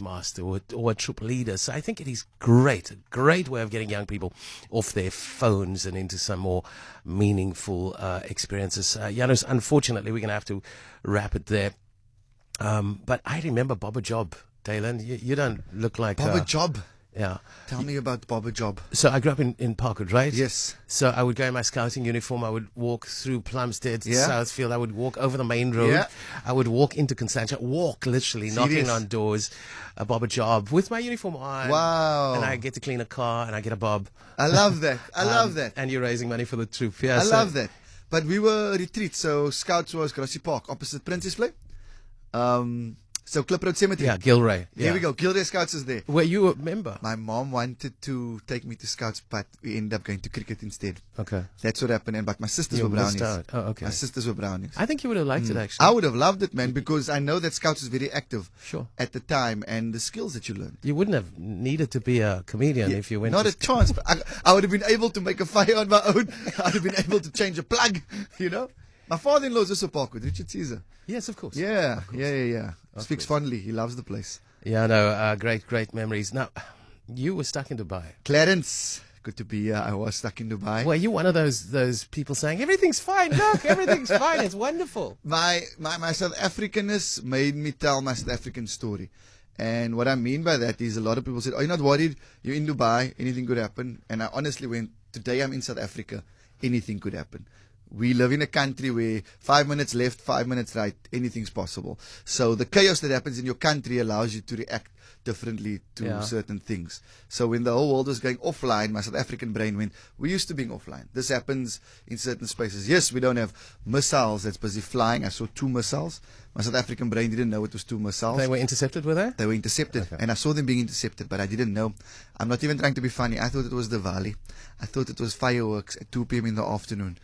Toastmaster or a troop leader. So I think it is a great way of getting young people off their phones and into some more meaningful experiences. Janos, unfortunately, we're going to have to wrap it there. But I remember Bobber Job, Dalen. You don't look like... Bobber Job? Yeah. Tell me about Bobber Job. So I grew up in Parkwood, right? Yes. So I would go in my scouting uniform. I would walk through Plumstead, Yeah. Southfield. I would walk over the main road. Yeah. I would walk into Constantia, literally, knocking on doors, a Bobber Job with my uniform on. Wow. And I get to clean a car and I get a bob. I love that. I love that. And you're raising money for the troop. Yeah, I love that. But we were retreat, so Scouts was Grassy Park, opposite Princess Play. So Clip Road Cemetery. Yeah, Gilray. Yeah. Here we go. Gilray Scouts is there. Were you a member? My mom wanted to take me to Scouts, but we ended up going to cricket instead. Okay. That's what happened. But my sisters You were missed brownies. out. Oh, okay. My sisters were brownies. I think you would have liked it, actually. I would have loved it, man, because I know that Scouts is very active Sure. at the time, and the skills that you learn. You wouldn't have needed to be a comedian if you went Not to a chance. I would have been able to make a fire on my own. I'd have been able to change a plug, you know. My father-in-law is also Parkwood, Richard Caesar. Yes, of course. Yeah, Of course. yeah. Of Speaks course. fondly. He loves the place. Yeah, no, great memories. Now, you were stuck in Dubai. Clarence, good to be here. I was stuck in Dubai. Were you one of those people saying, everything's fine, look, everything's fine, it's wonderful? My South Africanness made me tell my South African story. And what I mean by that is a lot of people said, "Oh, you're not worried, you're in Dubai, anything could happen." And I honestly went, today I'm in South Africa, anything could happen. We live in a country where 5 minutes left, 5 minutes right, anything's possible. So the chaos that happens in your country allows you to react differently to certain things. So when the whole world was going offline, my South African brain went, we're used to being offline. This happens in certain spaces. Yes, we don't have missiles that's busy flying. I saw 2 missiles. My South African brain didn't know it was 2 missiles. They were intercepted, were they? They were intercepted, Okay. and I saw them being intercepted, but I didn't know. I'm not even trying to be funny. I thought it was Diwali. I thought it was fireworks at 2 p.m. in the afternoon.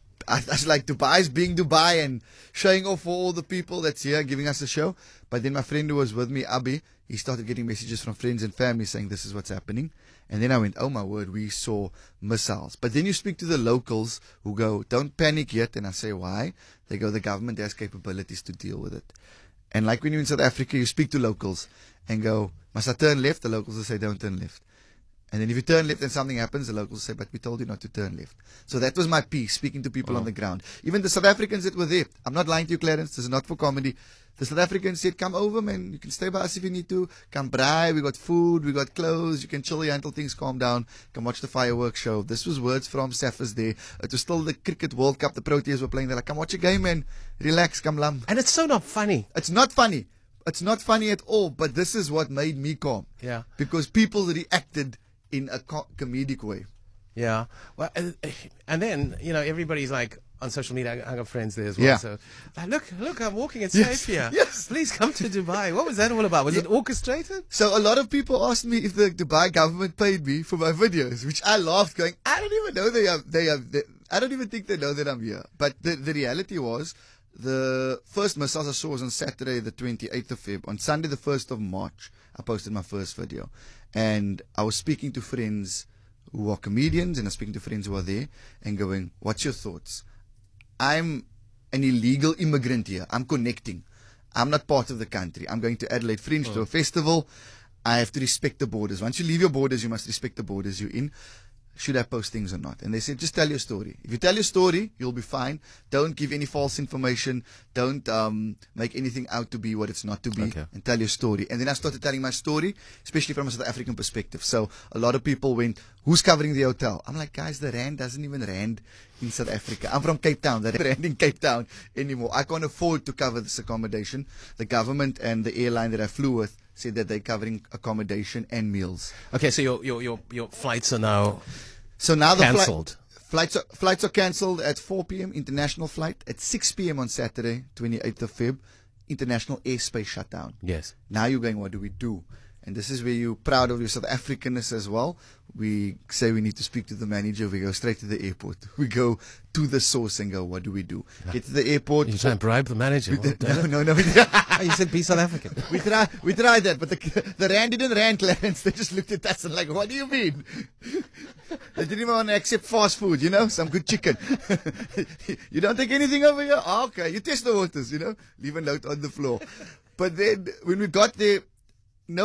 I was like, Dubai's being Dubai and showing off for all the people that's here, giving us a show. But then my friend who was with me, Abi, he started getting messages from friends and family saying this is what's happening. And then I went, oh my word, we saw missiles. But then you speak to the locals who go, don't panic yet. And I say, why? They go, the government has capabilities to deal with it. And like when you're in South Africa, you speak to locals and go, must I turn left? The locals will say, don't turn left. And then if you turn left and something happens, the locals say, but we told you not to turn left. So that was my piece, speaking to people on the ground. Even the South Africans that were there. I'm not lying to you, Clarence. This is not for comedy. The South Africans said, come over, man. You can stay by us if you need to. Come braai. We got food. We got clothes. You can chill here until things calm down. Come watch the fireworks show. This was words from Saffers there. It was still the Cricket World Cup. The Proteas were playing. They're like, come watch a game, man. Relax. Come lam. And it's so not funny. It's not funny. It's not funny at all. But this is what made me calm. Yeah. Because people reacted in a comedic way. Yeah. Well, and then, everybody's like on social media. I got friends there as well. Yeah. So, like, look, I'm walking. It's Yes, safe here. yes. Please come to Dubai. What was that all about? Was it orchestrated? So a lot of people asked me if the Dubai government paid me for my videos, which I laughed, going, I don't even know I don't even think they know that I'm here. But the reality was, the first missiles I saw was on Saturday, the 28th of Feb. On Sunday, the 1st of March, I posted my first video. And I was speaking to friends who are comedians, and I was speaking to friends who are there, and going, what's your thoughts? I'm an illegal immigrant here. I'm connecting. I'm not part of the country. I'm going to Adelaide Fringe to a festival. I have to respect the borders. Once you leave your borders, you must respect the borders you're in. Should I post things or not? And they said, just tell your story. If you tell your story, you'll be fine. Don't give any false information. Don't make anything out to be what it's not to be. Okay. And tell your story. And then I started telling my story, especially from a South African perspective. So a lot of people went, who's covering the hotel? I'm like, guys, the rand doesn't even rand in South Africa. I'm from Cape Town. The rand in Cape Town anymore. I can't afford to cover this accommodation. The government and the airline that I flew with said that they're covering accommodation and meals. Okay, so your flights are now So now the cancelled. flights are cancelled at 4 p.m. International flight. At 6 p.m. on Saturday, 28th of Feb, international airspace shut down. Yes. Now you're going, what do we do? And this is where you're proud of your South Africanness as well. We say we need to speak to the manager. We go straight to the airport. We go to the source and go, what do we do? Get to the airport. You try and bribe the manager. No. You said be South African. We tried that, but the rand didn't rand, Clarence. They just looked at us and like, what do you mean? They didn't even want to accept fast food, some good chicken. You don't take anything over here? Oh, okay, you test the waters, leave a note on the floor. But then when we got there,